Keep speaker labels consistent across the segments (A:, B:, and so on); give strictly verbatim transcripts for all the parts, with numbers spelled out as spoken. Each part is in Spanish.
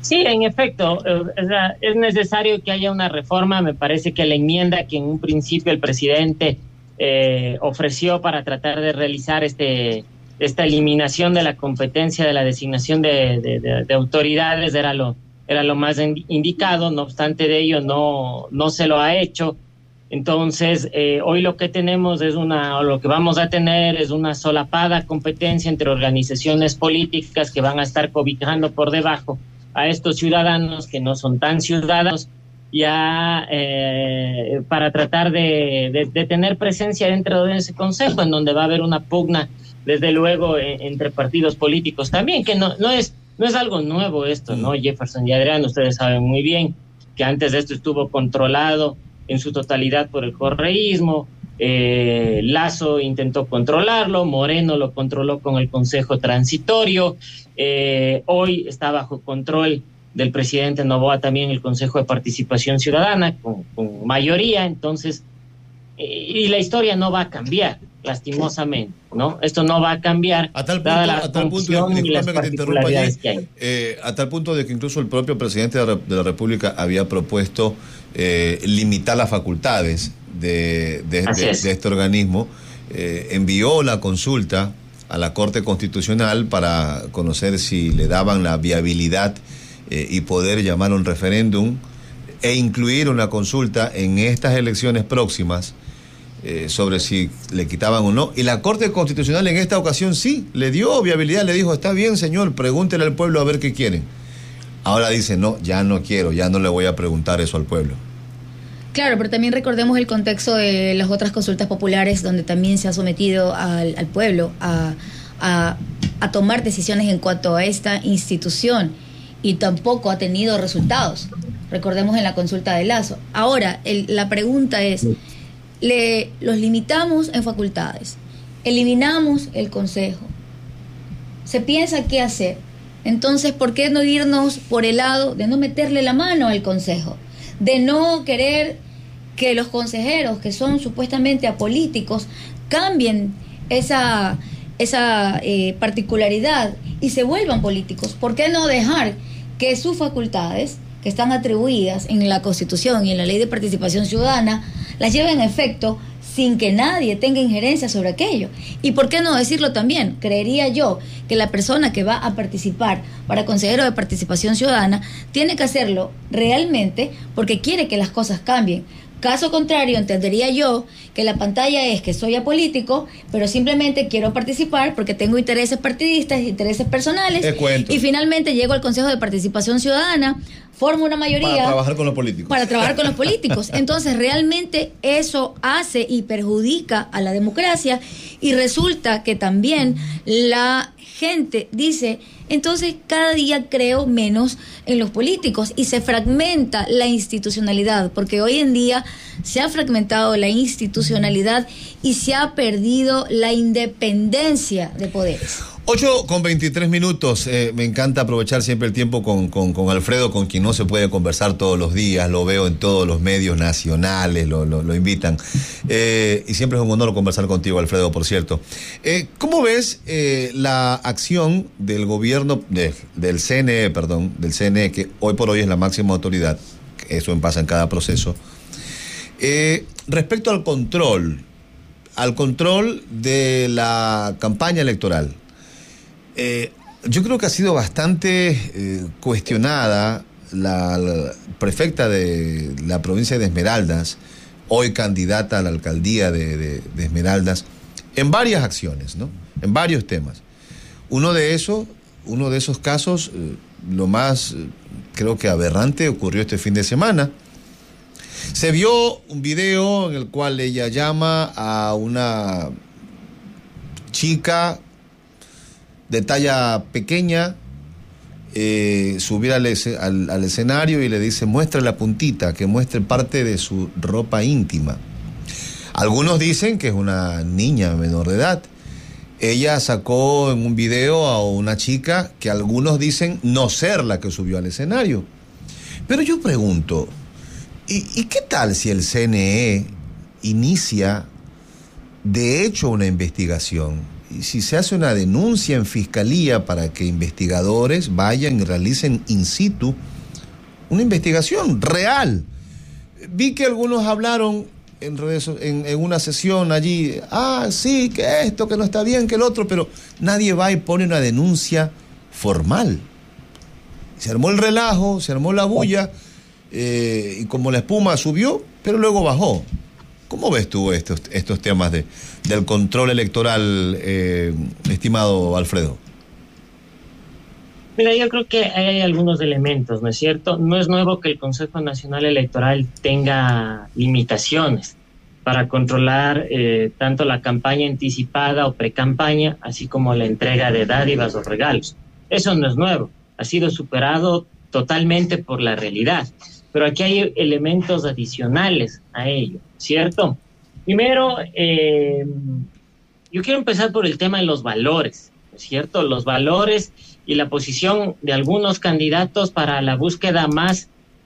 A: Sí, en efecto, eh, es necesario que haya una reforma. Me parece que la enmienda que en un principio el presidente eh, ofreció para tratar de realizar este esta eliminación de la competencia de la designación de, de, de, de autoridades era lo era lo más indicado. No obstante de ello, no no se lo ha hecho. Entonces, eh, hoy lo que tenemos es una, o lo que vamos a tener es una solapada competencia entre organizaciones políticas que van a estar cobijando por debajo a estos ciudadanos que no son tan ciudadanos, ya eh, para tratar de, de, de tener presencia dentro de ese consejo, en donde va a haber una pugna, desde luego, en, entre partidos políticos también, que no, no es, no es algo nuevo esto, ¿no? Jefferson y Adrián, ustedes saben muy bien que antes de esto estuvo controlado en su totalidad por el correísmo. eh, Lasso intentó controlarlo, Moreno lo controló con el Consejo Transitorio, eh, hoy está bajo control del presidente Noboa también el Consejo de Participación Ciudadana con, con mayoría. Entonces, eh, y la historia no va a cambiar, lastimosamente, ¿no? Esto no va a cambiar,
B: a tal punto,
A: dada la
B: a tal punto
A: y las
B: que te interrumpa allí,
A: que hay.
B: Eh, a tal punto de que incluso el propio presidente de la, de la República había propuesto eh, limitar las facultades de, de, de, de este organismo. Eh, envió la consulta a la Corte Constitucional para conocer si le daban la viabilidad eh, y poder llamar a un referéndum e incluir una consulta en estas elecciones próximas eh, sobre si le quitaban o no. Y la Corte Constitucional en esta ocasión sí, le dio viabilidad, le dijo, está bien señor, pregúntele al pueblo a ver qué quieren. Ahora dice, no, ya no quiero, ya no le voy a preguntar eso al pueblo.
C: Claro, pero también recordemos el contexto de las otras consultas populares donde también se ha sometido al, al pueblo a, a, a tomar decisiones en cuanto a esta institución y tampoco ha tenido resultados. Recordemos en la consulta de Lasso. Ahora, el, la pregunta es, le, los limitamos en facultades, eliminamos el consejo, se piensa qué hacer. Entonces, ¿por qué no irnos por el lado de no meterle la mano al consejo? De no querer que los consejeros, que son supuestamente apolíticos, cambien esa, esa eh, particularidad y se vuelvan políticos. ¿Por qué no dejar que sus facultades, que están atribuidas en la Constitución y en la Ley de Participación Ciudadana, las lleven a efecto sin que nadie tenga injerencia sobre aquello? ¿Y por qué no decirlo también? Creería yo que la persona que va a participar para consejero de participación ciudadana tiene que hacerlo realmente porque quiere que las cosas cambien. Caso contrario, entendería yo que la pantalla es que soy apolítico, pero simplemente quiero participar porque tengo intereses partidistas, intereses personales, y finalmente llego al Consejo de Participación Ciudadana, formo una mayoría
B: para trabajar con los políticos.
C: Para trabajar con los políticos. Entonces, realmente eso hace y perjudica a la democracia, y resulta que también la gente dice, entonces cada día creo menos en los políticos y se fragmenta la institucionalidad, porque hoy en día se ha fragmentado la institucionalidad y se ha perdido la independencia de poderes.
B: ocho con veintitrés minutos, eh, me encanta aprovechar siempre el tiempo con, con, con Alfredo, con quien no se puede conversar todos los días, lo veo en todos los medios nacionales, lo, lo, lo invitan, eh, y siempre es un honor conversar contigo, Alfredo, por cierto. Eh, ¿Cómo ves eh, la acción del gobierno, de, del C N E, perdón, del C N E, que hoy por hoy es la máxima autoridad, eso pasa en cada proceso, eh, respecto al control, al control de la campaña electoral? Eh, yo creo que ha sido bastante eh, cuestionada la, la prefecta de la provincia de Esmeraldas, hoy candidata a la alcaldía de, de, de Esmeraldas, en varias acciones, ¿no? En varios temas. Uno de esos, uno de esos casos, eh, lo más eh, creo que aberrante, ocurrió este fin de semana. Se vio un video en el cual ella llama a una chica de talla pequeña, eh, subir al, al, al escenario y le dice, muestre la puntita, que muestre parte de su ropa íntima. Algunos dicen que es una niña menor de edad. Ella sacó en un video a una chica que algunos dicen no ser la que subió al escenario. Pero yo pregunto, ¿y, y qué tal si el C N E inicia de hecho una investigación si se hace una denuncia en fiscalía para que investigadores vayan y realicen in situ una investigación real. Vi que algunos hablaron en, redes, en, en una sesión allí, ah, sí, que esto, que no está bien, que el otro, pero nadie va y pone una denuncia formal. Se armó el relajo, se armó la bulla, eh, y como la espuma subió, pero luego bajó. ¿Cómo ves tú estos, estos temas de, del control electoral, eh, estimado Alfredo?
A: Mira, yo creo que hay algunos elementos, ¿no es cierto? No es nuevo que el Consejo Nacional Electoral tenga limitaciones para controlar eh, tanto la campaña anticipada o precampaña, así como la entrega de dádivas o regalos. Eso no es nuevo, ha sido superado totalmente por la realidad. Pero aquí hay elementos adicionales a ello, ¿cierto? Primero, eh, yo quiero empezar por el tema de los valores, ¿no es cierto? Los valores y la posición de algunos candidatos para la búsqueda más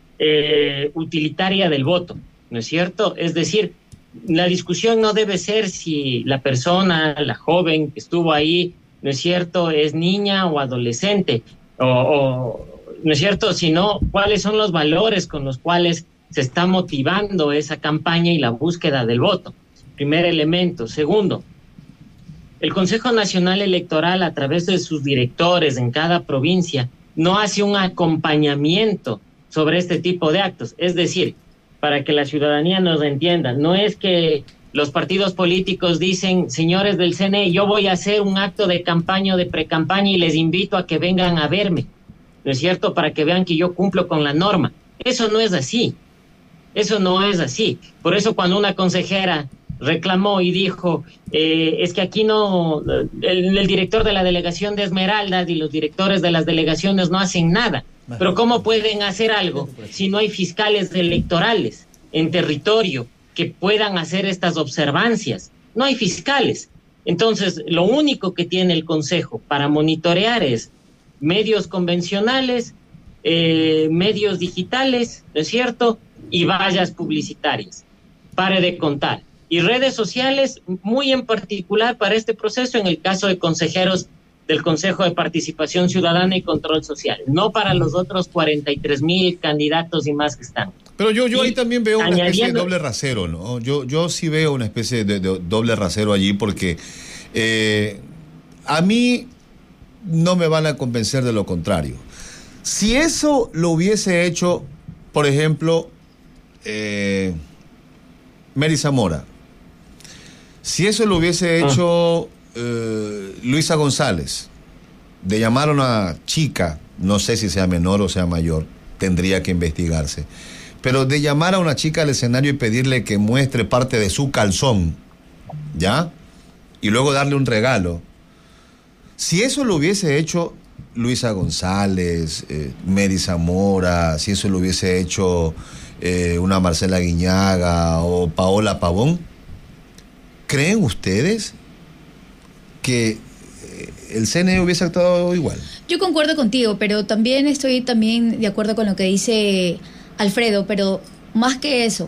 A: eh, utilitaria del voto, ¿no es cierto? Es decir, la discusión no debe ser si la persona, la joven que estuvo ahí, ¿no es cierto?, es niña o adolescente, o... o ¿no es cierto?, sino cuáles son los valores con los cuales se está motivando esa campaña y la búsqueda del voto. Primer elemento. Segundo, el Consejo Nacional Electoral, a través de sus directores en cada provincia, no hace un acompañamiento sobre este tipo de actos. Es decir, para que la ciudadanía nos entienda, no es que los partidos políticos dicen, señores del C N E, yo voy a hacer un acto de campaña o de precampaña y les invito a que vengan a verme, ¿no es cierto?, para que vean que yo cumplo con la norma. Eso no es así. Eso no es así. Por eso cuando una consejera reclamó y dijo, eh, es que aquí no, el, el director de la delegación de Esmeraldas y los directores de las delegaciones no hacen nada. Pero ¿cómo pueden hacer algo si no hay fiscales electorales en territorio que puedan hacer estas observancias? No hay fiscales. Entonces, lo único que tiene el Consejo para monitorear es medios convencionales, eh, medios digitales, ¿no es cierto?, y vallas publicitarias. Pare de contar. Y redes sociales, muy en particular para este proceso, en el caso de consejeros del Consejo de Participación Ciudadana y Control Social, no para los otros cuarenta y tres mil candidatos y más que están.
B: Pero yo, yo
A: y
B: ahí también veo una
A: añadiendo...
B: especie de doble rasero, ¿no? Yo, yo sí veo una especie de, de doble rasero allí porque eh, a mí no me van a convencer de lo contrario. Si eso lo hubiese hecho, por ejemplo, eh, Mary Zamora, si eso lo hubiese hecho eh, Luisa González, de llamar a una chica, no sé si sea menor o sea mayor, tendría que investigarse, pero de llamar a una chica al escenario y pedirle que muestre parte de su calzón, ¿ya?, y luego darle un regalo. Si eso lo hubiese hecho Luisa González, eh, Mary Zamora, si eso lo hubiese hecho eh, una Marcela Guiñaga o Paola Pavón, ¿creen ustedes que eh, el C N E hubiese actuado igual?
C: Yo concuerdo contigo, pero también estoy también de acuerdo con lo que dice Alfredo, pero más que eso,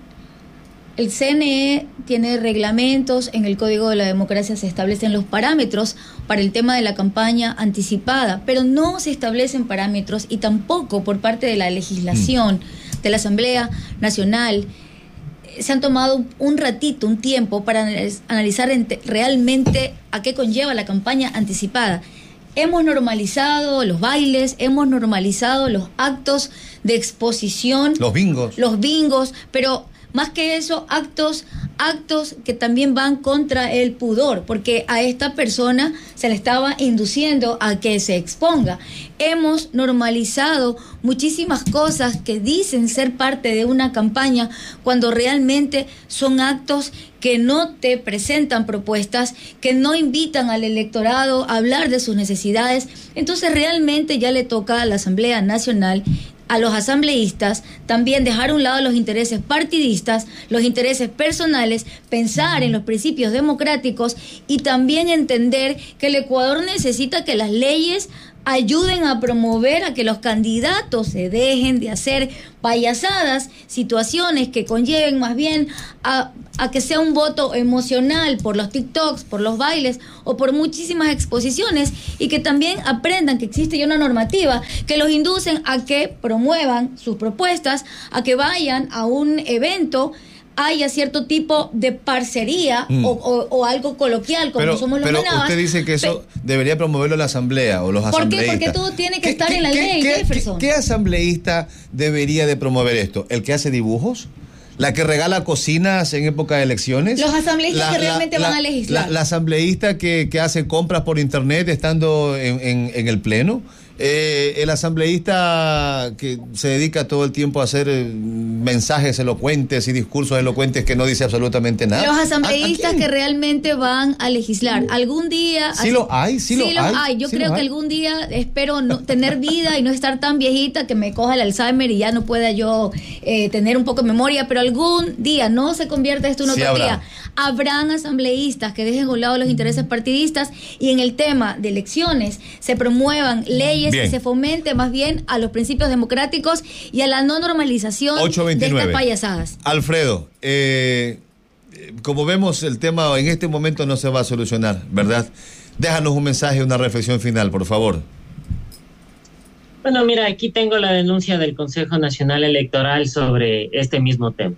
C: el C N E tiene reglamentos, en el Código de la Democracia se establecen los parámetros para el tema de la campaña anticipada, pero no se establecen parámetros y tampoco por parte de la legislación mm. de la Asamblea Nacional se han tomado un ratito, un tiempo para analizar realmente a qué conlleva la campaña anticipada. Hemos normalizado los bailes, hemos normalizado los actos de exposición.
B: Los bingos.
C: Los bingos, pero más que eso, actos, actos que también van contra el pudor, porque a esta persona se le estaba induciendo a que se exponga. Hemos normalizado muchísimas cosas que dicen ser parte de una campaña cuando realmente son actos que no te presentan propuestas, que no invitan al electorado a hablar de sus necesidades. Entonces realmente ya le toca a la Asamblea Nacional, a los asambleístas, también dejar a un lado los intereses partidistas, los intereses personales, pensar en los principios democráticos y también entender que el Ecuador necesita que las leyes ayuden a promover a que los candidatos se dejen de hacer payasadas, situaciones que conlleven más bien a, a que sea un voto emocional por los TikToks, por los bailes o por muchísimas exposiciones, y que también aprendan que existe ya una normativa que los inducen a que promuevan sus propuestas, a que vayan a un evento, haya cierto tipo de parcería mm. o, o, o algo coloquial, como
B: pero,
C: somos los
B: pero
C: manabas.
B: Usted dice que eso Pe- debería promoverlo la asamblea o los
C: ¿Por
B: asambleístas.
C: qué? Porque todo tiene que estar
B: ¿Qué,
C: en la
B: qué,
C: ley,
B: qué,
C: Jefferson.
B: ¿qué, ¿Qué asambleísta debería de promover esto? ¿El que hace dibujos? ¿La que regala cocinas en época de elecciones?
C: Los asambleístas
B: la,
C: que realmente
B: la,
C: van a legislar.
B: La, la asambleísta que, que hace compras por internet estando en, en, en el pleno. Eh, el asambleísta que se dedica todo el tiempo a hacer eh, mensajes elocuentes y discursos elocuentes que no dice absolutamente nada.
C: Los asambleístas que realmente van a legislar. Algún día...
B: Sí lo hay, sí,
C: sí
B: lo hay.
C: hay. Yo
B: sí
C: creo que
B: hay.
C: algún día espero no tener vida y no estar tan viejita que me coja el Alzheimer y ya no pueda yo eh, tener un poco de memoria, pero algún día, no se convierta esto en
B: Sí
C: una utopía,
B: habrá.
C: habrán asambleístas que dejen a un lado los intereses partidistas y en el tema de elecciones se promuevan leyes
B: Bien.
C: y se fomente más bien a los principios democráticos y a la no normalización de estas payasadas.
B: Alfredo, eh, como vemos, el tema en este momento no se va a solucionar, ¿verdad? Déjanos un mensaje, una reflexión final, por favor.
A: Bueno, mira, aquí tengo la denuncia del Consejo Nacional Electoral sobre este mismo tema.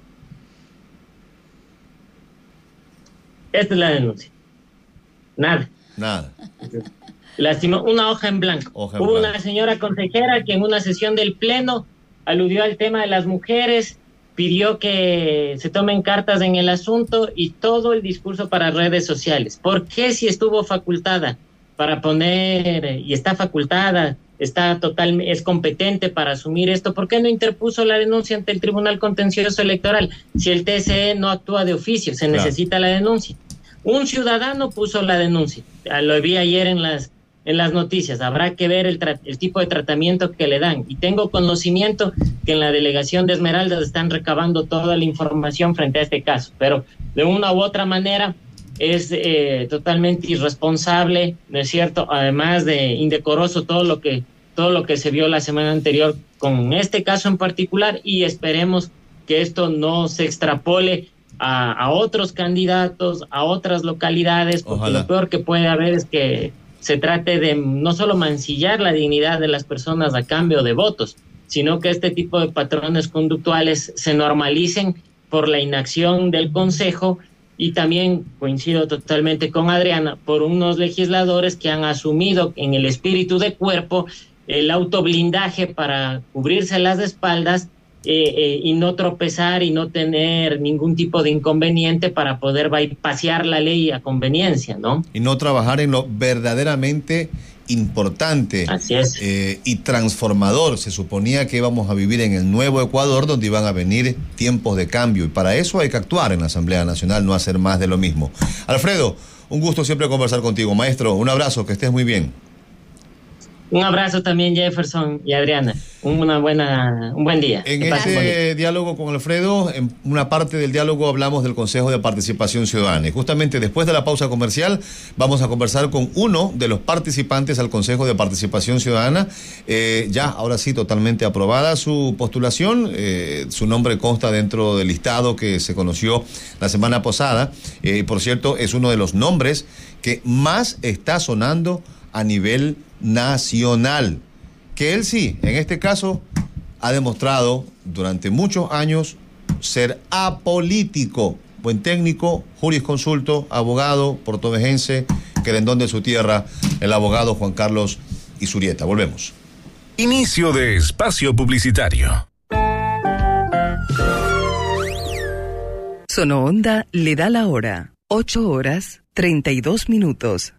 A: Esta es la denuncia. Nada.
B: Nada.
A: Lastimó, una hoja en blanco.
B: Hoja en
A: Hubo
B: blanco.
A: una señora consejera que en una sesión del Pleno aludió al tema de las mujeres, pidió que se tomen cartas en el asunto y todo el discurso para redes sociales. ¿Por qué si estuvo facultada para poner, y está facultada, está total, es competente para asumir esto, ¿por qué no interpuso la denuncia ante el Tribunal Contencioso Electoral? Si el T C E no actúa de oficio, se
B: Claro.
A: necesita la denuncia. Un ciudadano puso la denuncia, lo vi ayer en las en las noticias, habrá que ver el, tra- el tipo de tratamiento que le dan, y tengo conocimiento que en la delegación de Esmeraldas están recabando toda la información frente a este caso, pero de una u otra manera es eh, totalmente irresponsable, ¿no es cierto? Además de indecoroso todo lo que todo lo que se vio la semana anterior con este caso en particular, y esperemos que esto no se extrapole a, a otros candidatos, a otras localidades, porque
B: Ojalá.
A: lo peor que puede haber es que se trate de no solo mancillar la dignidad de las personas a cambio de votos, sino que este tipo de patrones conductuales se normalicen por la inacción del Consejo, y también coincido totalmente con Adriana, por unos legisladores que han asumido en el espíritu de cuerpo el autoblindaje para cubrirse las espaldas eh, eh, y no tropezar y no tener ningún tipo de inconveniente para poder bypasear la ley a conveniencia, ¿no?
B: Y no trabajar en lo verdaderamente importante.
A: Así es.
B: eh, y transformador. Se suponía que íbamos a vivir en el nuevo Ecuador, donde iban a venir tiempos de cambio, y para eso hay que actuar en la Asamblea Nacional, no hacer más de lo mismo. Alfredo, un gusto siempre conversar contigo. Maestro, un abrazo, que estés muy bien.
A: Un abrazo también, Jefferson y Adriana. Una buena, un buen día.
B: En
A: Que pasen
B: este
A: bonito.
B: diálogo con Alfredo, en una parte del diálogo hablamos del Consejo de Participación Ciudadana. Y justamente después de la pausa comercial vamos a conversar con uno de los participantes al Consejo de Participación Ciudadana. Eh, ya, ahora sí, totalmente aprobada su postulación. Eh, su nombre consta dentro del listado que se conoció la semana pasada. Eh, por cierto, es uno de los nombres que más está sonando a nivel nacional, que él sí, en este caso, ha demostrado durante muchos años ser apolítico, buen técnico, jurisconsulto, abogado portovejense, querendón de su tierra, el abogado Juan Carlos Isurieta. Volvemos.
D: Inicio de espacio publicitario.
E: Sonoonda le da la hora, ocho horas, treinta y dos minutos.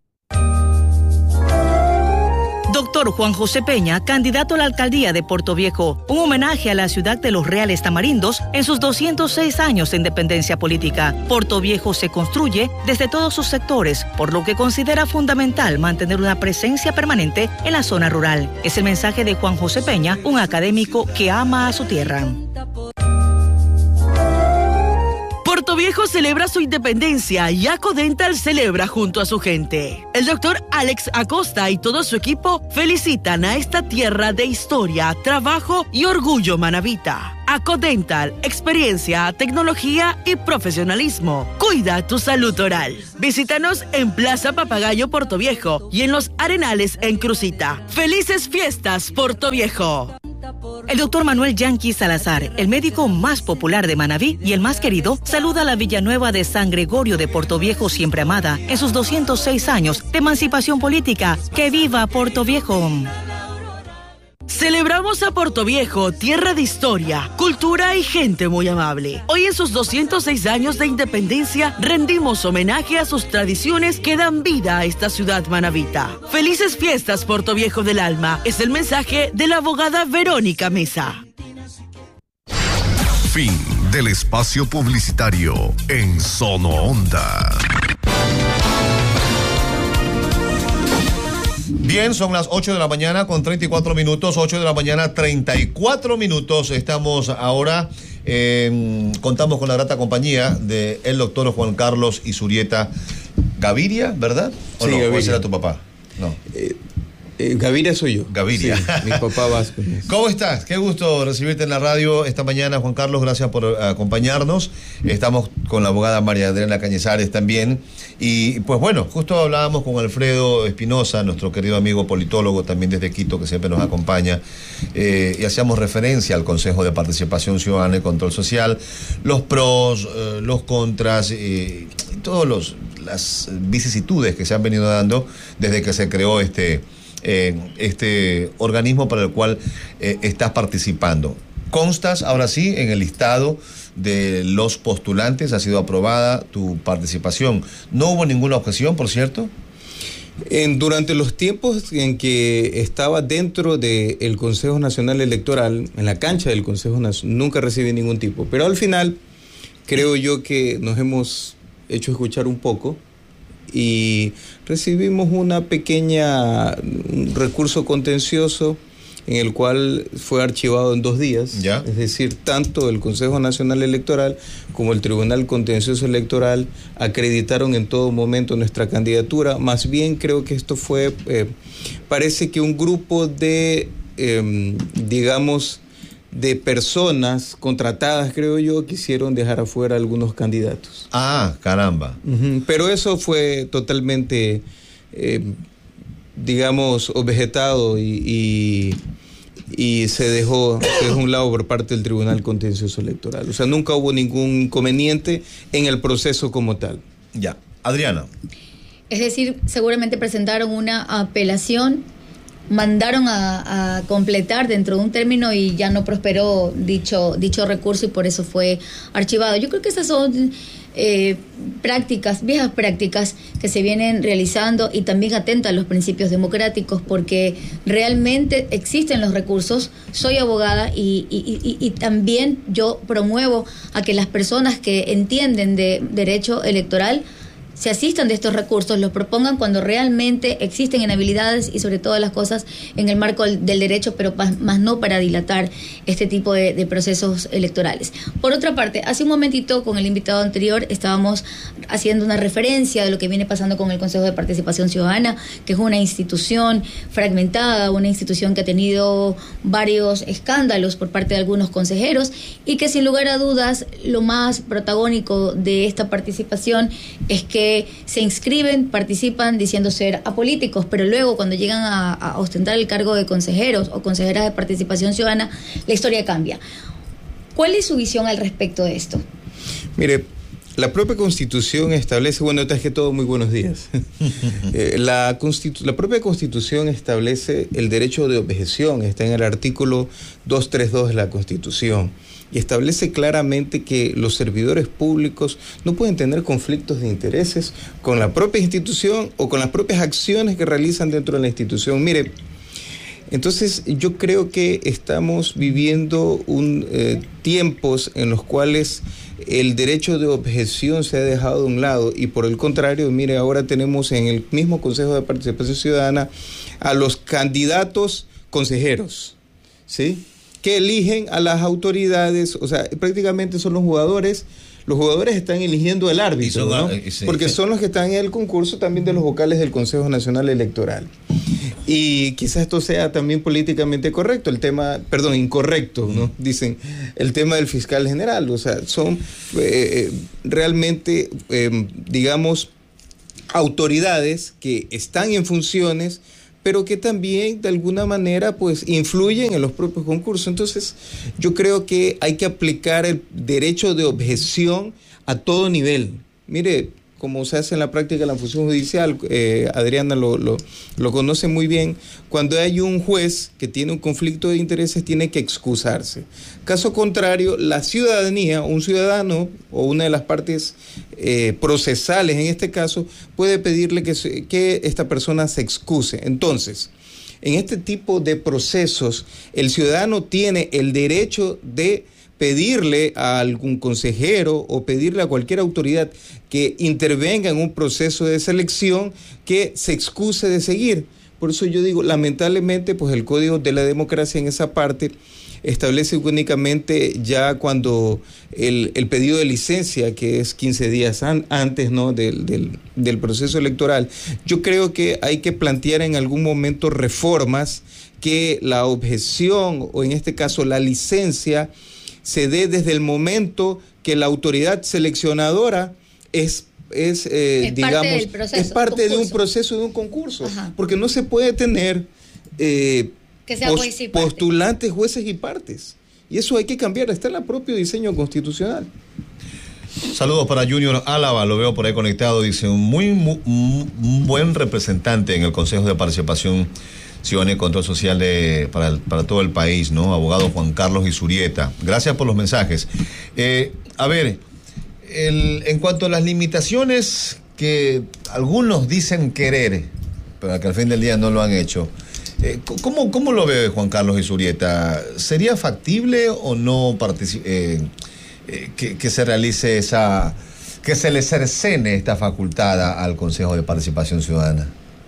F: Doctor Juan José Peña, candidato a la alcaldía de Portoviejo, un homenaje a la ciudad de los Reales Tamarindos en sus doscientos seis años de independencia política. Portoviejo se construye desde todos sus sectores, por lo que considera fundamental mantener una presencia permanente en la zona rural. Es el mensaje de Juan José Peña, un académico que ama a su tierra. Puerto Viejo celebra su independencia y Acodental celebra junto a su gente. El doctor Alex Acosta y todo su equipo felicitan a esta tierra de historia, trabajo y orgullo manabita. Acodental, experiencia, tecnología y profesionalismo. Cuida tu salud oral. Visítanos en Plaza Papagayo Puerto Viejo y en Los Arenales en Crucita. ¡Felices fiestas, Puerto Viejo! El doctor Manuel Yanqui Salazar, el médico más popular de Manabí y el más querido, saluda a la Villanueva de San Gregorio de Puerto Viejo siempre amada en sus doscientos seis años de emancipación política. ¡Que viva Puerto Viejo! Celebramos a Puerto Viejo, tierra de historia, cultura y gente muy amable. Hoy en sus doscientos seis años de independencia rendimos homenaje a sus tradiciones que dan vida a esta ciudad manabita. Felices fiestas, Puerto Viejo del alma, es el mensaje de la abogada Verónica Mesa.
D: Fin del espacio publicitario en Sono Onda.
B: Bien, son las ocho de la mañana con treinta y cuatro minutos, ocho de la mañana treinta y cuatro minutos. Estamos ahora, eh, contamos con la grata compañía del doctor Juan Carlos Isurieta Gaviria, ¿verdad? ¿O
G: sí,
B: no?
G: Gaviria.
B: ¿O ese era tu papá? No.
G: Eh, eh, Gaviria soy yo.
B: Gaviria.
G: Sí, mi papá Vasco.
B: ¿Cómo estás? Qué gusto recibirte en la radio esta mañana, Juan Carlos. Gracias por acompañarnos. Estamos con la abogada María Adriana Cañizares también. Y pues bueno, justo hablábamos con Alfredo Espinosa, nuestro querido amigo politólogo también desde Quito, que siempre nos acompaña, eh, y hacíamos referencia al Consejo de Participación Ciudadana y Control Social, los pros, eh, los contras, eh, y todas los, las vicisitudes que se han venido dando desde que se creó este... Eh, este organismo para el cual eh, estás participando. Constas ahora sí en el listado de los postulantes, ha sido aprobada tu participación. ¿No hubo ninguna objeción, por cierto?
G: En, durante los tiempos en que estaba dentro del Consejo Nacional Electoral, en la cancha del Consejo Nacional, nunca recibí ningún tipo. Pero al final, creo yo que nos hemos hecho escuchar un poco y recibimos una pequeña un recurso contencioso en el cual fue archivado en dos días. ¿Ya? Es decir, tanto el Consejo Nacional Electoral como el Tribunal Contencioso Electoral acreditaron en todo momento nuestra candidatura. Más bien creo que esto fue, eh, parece que un grupo de, eh, digamos, de personas contratadas, creo yo, quisieron dejar afuera algunos candidatos.
B: Ah, caramba.
G: Uh-huh. Pero eso fue totalmente, eh, digamos, objetado y, y, y se dejó, se dejó a un lado por parte del Tribunal Contencioso Electoral. O sea, nunca hubo ningún inconveniente en el proceso como tal.
B: Ya. Adriana.
C: Es decir, seguramente presentaron una apelación, mandaron a, a completar dentro de un término y ya no prosperó dicho, dicho recurso y por eso fue archivado. Yo creo que esas son eh, prácticas, viejas prácticas que se vienen realizando y también atentan a los principios democráticos porque realmente existen los recursos. Soy abogada y, y, y, y también yo promuevo a que las personas que entienden de derecho electoral se asistan de estos recursos, los propongan cuando realmente existen inhabilidades y sobre todas las cosas en el marco del, del derecho, pero pa, más no para dilatar este tipo de, de procesos electorales. Por otra parte, hace un momentito con el invitado anterior estábamos haciendo una referencia de lo que viene pasando con el Consejo de Participación Ciudadana, que es una institución fragmentada, una institución que ha tenido varios escándalos por parte de algunos consejeros y que sin lugar a dudas lo más protagónico de esta participación es que se inscriben, participan diciendo ser apolíticos, pero luego cuando llegan a, a ostentar el cargo de consejeros o consejeras de participación ciudadana, la historia cambia. ¿Cuál es su visión al respecto de esto?
G: Mire, la propia Constitución establece, bueno, antes que todo, muy buenos días. eh, la, constitu- la propia Constitución establece el derecho de objeción, está en el artículo doscientos treinta y dos de la Constitución. Y establece claramente que los servidores públicos no pueden tener conflictos de intereses con la propia institución o con las propias acciones que realizan dentro de la institución. Mire, entonces yo creo que estamos viviendo un, eh, tiempos en los cuales el derecho de objeción se ha dejado de un lado y por el contrario, mire, ahora tenemos en el mismo Consejo de Participación Ciudadana a los candidatos consejeros, ¿sí?, que eligen a las autoridades, o sea, prácticamente son los jugadores los jugadores están eligiendo el árbitro,
B: son,
G: ¿no?
B: eh, sí,
G: Porque
B: sí.
G: son los que están en el concurso también de los vocales del Consejo Nacional Electoral. Y quizás esto sea también políticamente correcto, el tema, perdón, incorrecto, ¿no? Dicen, el tema del fiscal general, o sea, son eh, realmente, eh, digamos, autoridades que están en funciones, pero que también de alguna manera pues influyen en los propios concursos. Entonces yo creo que hay que aplicar el derecho de objeción a todo nivel. Mire, como se hace en la práctica de la función judicial, eh, Adriana lo, lo, lo conoce muy bien, cuando hay un juez que tiene un conflicto de intereses tiene que excusarse. Caso contrario, la ciudadanía, un ciudadano o una de las partes eh, procesales en este caso, puede pedirle que, se, que esta persona se excuse. Entonces, en este tipo de procesos, el ciudadano tiene el derecho de pedirle a algún consejero o pedirle a cualquier autoridad que intervenga en un proceso de selección que se excuse de seguir. Por eso yo digo, lamentablemente, pues el Código de la Democracia en esa parte establece únicamente ya cuando el, el pedido de licencia, que es quince días an, antes, ¿no? del, del, del proceso electoral. Yo creo que hay que plantear en algún momento reformas que la objeción, o en este caso la licencia, se dé desde el momento que la autoridad seleccionadora es, es, eh,
C: es
G: digamos,
C: parte del proceso,
G: es parte
C: concurso.
G: de un proceso, de un concurso.
C: Ajá.
G: Porque no se puede tener eh,
C: que sea
G: pos,
C: juez y parte.
G: postulantes, jueces y partes. Y eso hay que cambiar, está en el propio diseño constitucional.
B: Saludos para Junior Álava, lo veo por ahí conectado, dice, un muy, muy un buen representante en el Consejo de Participación Ciudadana y Control Social de, para, el, para todo el país, ¿no? Abogado Juan Carlos Isurieta. Gracias por los mensajes. Eh, a ver, el, en cuanto a las limitaciones que algunos dicen querer, pero que al fin del día no lo han hecho, eh, ¿cómo, ¿cómo lo ve Juan Carlos Isurieta? ¿Sería factible o no partici- eh, eh, que, que se realice esa, que se le cercene esta facultad al Consejo de Participación Ciudadana?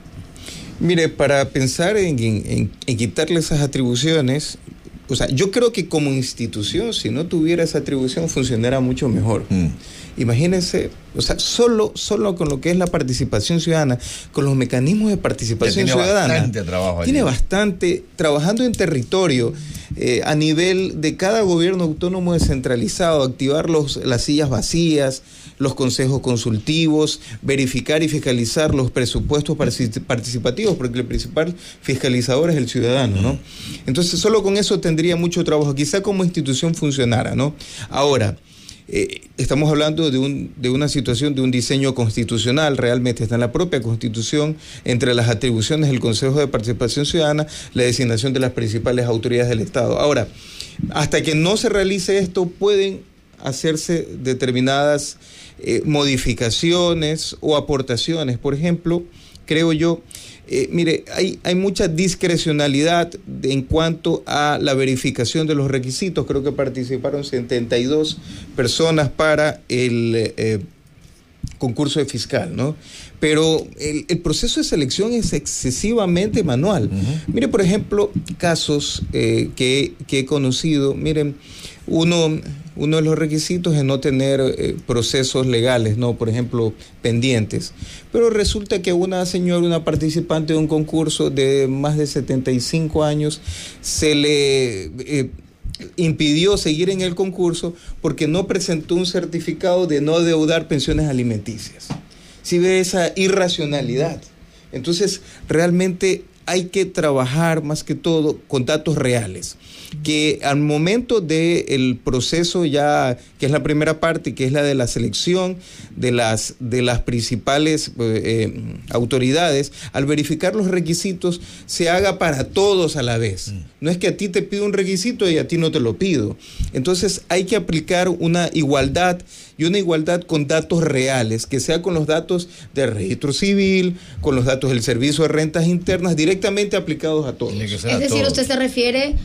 G: Mire, para pensar en, en, en quitarle esas atribuciones, o sea, yo creo que como institución, si no tuviera esa atribución, funcionara mucho mejor. Mm. Imagínense, o sea, solo, solo con lo que es la participación ciudadana, con los mecanismos de participación
B: tiene
G: ciudadana.
B: Bastante trabajo allí.
G: Tiene bastante, trabajando en territorio, eh, a nivel de cada gobierno autónomo descentralizado, activar los, las sillas vacías, los consejos consultivos, verificar y fiscalizar los presupuestos participativos, porque el principal fiscalizador es el ciudadano, ¿no? Entonces, solo con eso tendría mucho trabajo, quizá como institución funcionara, ¿no? Ahora, eh, estamos hablando de, un, de una situación de un diseño constitucional, realmente está en la propia Constitución, entre las atribuciones del Consejo de Participación Ciudadana, la designación de las principales autoridades del Estado. Ahora, hasta que no se realice esto, pueden hacerse determinadas eh, modificaciones o aportaciones. Por ejemplo, creo yo, eh, mire, hay, hay mucha discrecionalidad de, en cuanto a la verificación de los requisitos. Creo que participaron setenta y dos personas para el eh, concurso de fiscal, ¿no? Pero el, el proceso de selección es excesivamente manual. Uh-huh. Mire, por ejemplo, casos eh, que, que he conocido, miren, uno... Uno de los requisitos es no tener eh, procesos legales, ¿no? Por ejemplo, pendientes. Pero resulta que una señora, una participante de un concurso de más de setenta y cinco años, se le eh, impidió seguir en el concurso porque no presentó un certificado de no deudar pensiones alimenticias. Si ve esa irracionalidad. Entonces, realmente hay que trabajar más que todo con datos reales, que al momento del proceso ya, que es la primera parte, que es la de la selección de las, de las principales eh, autoridades, al verificar los requisitos, se haga para todos a la vez. No es que a ti te pido un requisito y a ti no te lo pido. Entonces hay que aplicar una igualdad, y una igualdad con datos reales, que sea con los datos del registro civil, con los datos del servicio de rentas internas, directamente aplicados a todos.
C: Es decir, usted se refiere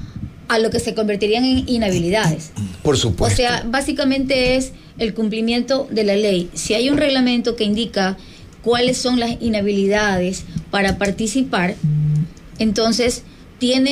C: a lo que se convertirían en inhabilidades.
G: Por supuesto.
C: O sea, básicamente es el cumplimiento de la ley. Si hay un reglamento que indica cuáles son las inhabilidades para participar, entonces tiene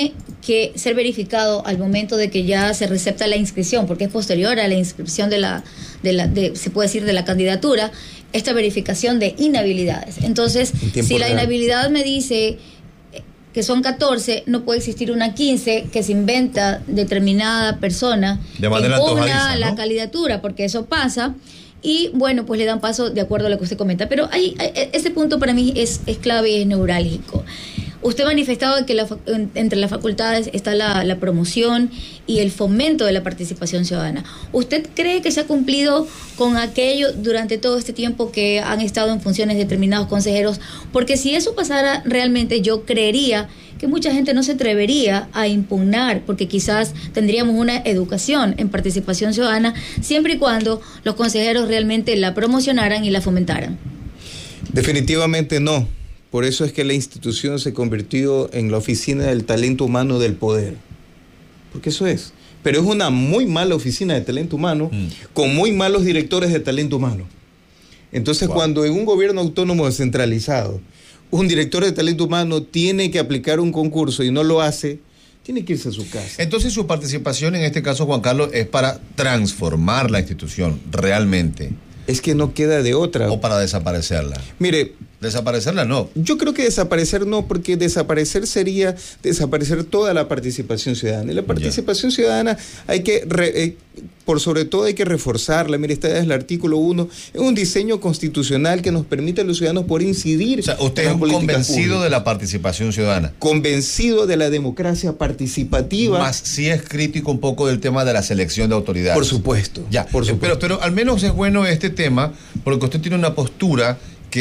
C: que ser verificado al momento de que ya se recepta la inscripción, porque es posterior a la inscripción de la, de la de, se puede decir, de la candidatura, esta verificación de inhabilidades. Entonces, si la real. inhabilidad me dice que son catorce, no puede existir una quince que se inventa determinada persona
B: de manera
C: impugna la ¿no? candidatura, porque eso pasa. Y bueno, pues le dan paso de acuerdo a lo que usted comenta. Pero hay, hay, ese punto para mí es, es clave y es neurálgico. Usted ha manifestado que la, entre las facultades está la, la promoción y el fomento de la participación ciudadana. ¿Usted cree que se ha cumplido con aquello durante todo este tiempo que han estado en funciones determinados consejeros? Porque si eso pasara realmente, yo creería que mucha gente no se atrevería a impugnar, porque quizás tendríamos una educación en participación ciudadana siempre y cuando los consejeros realmente la promocionaran y la fomentaran.
G: Definitivamente no. Por eso es que la institución se convirtió en la oficina del talento humano del poder. Porque eso es. Pero es una muy mala oficina de talento humano, mm. con muy malos directores de talento humano. Entonces, wow. cuando en un gobierno autónomo descentralizado, un director de talento humano tiene que aplicar un concurso y no lo hace, tiene que irse a su casa.
B: Entonces, su participación en este caso, Juan Carlos, es para transformar la institución realmente.
G: Es que no queda de otra.
B: O para desaparecerla.
G: Mire,
B: desaparecerla no.
G: Yo creo que desaparecer no, porque desaparecer sería desaparecer toda la participación ciudadana. Y la participación ya. ciudadana hay que, re, eh, por sobre todo hay que reforzarla. Mire, este es el artículo uno. Es un diseño constitucional que nos permite a los ciudadanos poder incidir.
B: O sea, usted es un convencido pública. de la participación ciudadana.
G: Convencido de la democracia participativa.
B: Más sí es crítico un poco del tema de la selección de autoridades.
G: Por supuesto.
B: Ya,
G: por supuesto.
B: Pero, pero al menos es bueno este tema, porque usted tiene una postura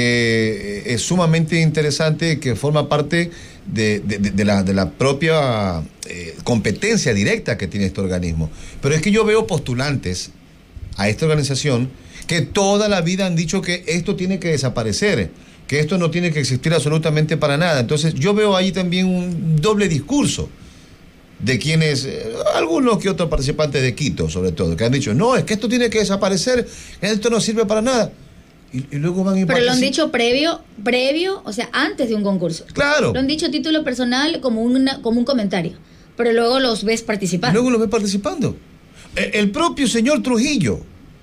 B: que es sumamente interesante, que forma parte de, de, de, la, de la propia eh, competencia directa que tiene este organismo. Pero es que yo veo postulantes a esta organización que toda la vida han dicho que esto tiene que desaparecer, que esto no tiene que existir absolutamente para nada. Entonces yo veo ahí también un doble discurso de quienes, eh, algunos que otros participantes de Quito, sobre todo, que han dicho, no, es que esto tiene que desaparecer, esto no sirve para nada. Y, y luego van y
C: Pero lo han dicho previo, previo, o sea, antes de un concurso.
B: Claro.
C: Lo han dicho a título personal como, una, como un comentario, pero luego los ves participando.
B: Luego los ves participando. El, el propio señor Trujillo,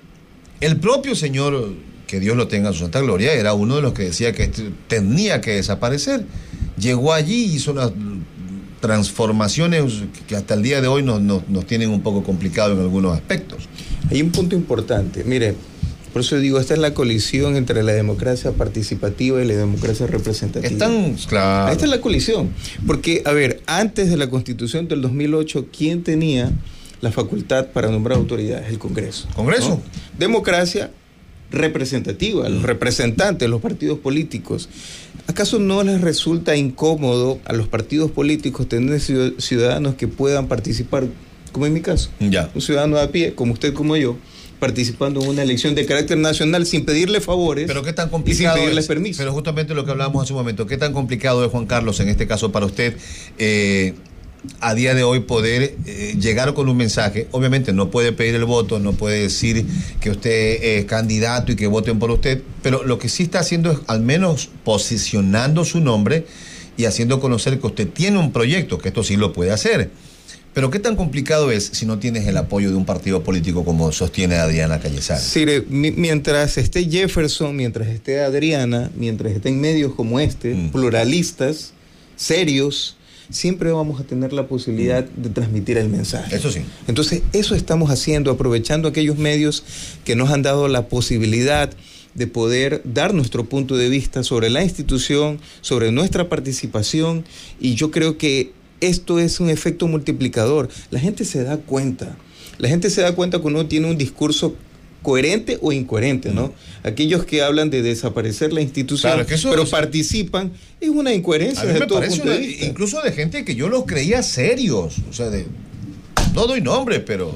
B: el propio señor, que Dios lo tenga en su santa gloria, era uno de los que decía que esto tenía que desaparecer. Llegó allí y hizo unas transformaciones que hasta el día de hoy nos, nos, nos tienen un poco complicado en algunos aspectos.
G: Hay un punto importante, mire, por eso digo, esta es la colisión entre la democracia participativa y la democracia representativa.
B: Están, claro.
G: Esta es la colisión, porque, a ver, antes de la Constitución del dos mil ocho, ¿quién tenía la facultad para nombrar autoridades? El Congreso.
B: ¿Congreso?
G: ¿No? Democracia representativa, los representantes, los partidos políticos. ¿Acaso no les resulta incómodo a los partidos políticos tener ciudadanos que puedan participar, como en mi caso?
B: Ya.
G: Un ciudadano de a pie, como usted, como yo, participando en una elección de carácter nacional sin pedirle favores.
B: Pero qué tan complicado
G: y sin pedirles
B: es,
G: permiso.
B: Pero justamente lo que hablábamos hace un momento, qué tan complicado es, Juan Carlos, en este caso para usted, eh, a día de hoy poder eh, llegar con un mensaje. Obviamente no puede pedir el voto, no puede decir que usted es candidato y que voten por usted, pero lo que sí está haciendo es al menos posicionando su nombre y haciendo conocer que usted tiene un proyecto, que esto sí lo puede hacer. Pero ¿qué tan complicado es si no tienes el apoyo de un partido político como sostiene Adriana Cañizares?
G: Sí, mientras esté Jefferson, mientras esté Adriana, mientras estén medios como este, mm. pluralistas, serios, siempre vamos a tener la posibilidad de transmitir el mensaje.
B: Eso sí.
G: Entonces, eso estamos haciendo, aprovechando aquellos medios que nos han dado la posibilidad de poder dar nuestro punto de vista sobre la institución, sobre nuestra participación, y yo creo que esto es un efecto multiplicador. La gente se da cuenta. La gente se da cuenta cuando uno tiene un discurso coherente o incoherente, ¿no? Mm. Aquellos que hablan de desaparecer la institución, claro, es que eso, pero eso, participan, es una incoherencia desde todo punto
B: una,
G: de vista.
B: Incluso de gente que yo los creía serios, o sea, de no doy nombre, pero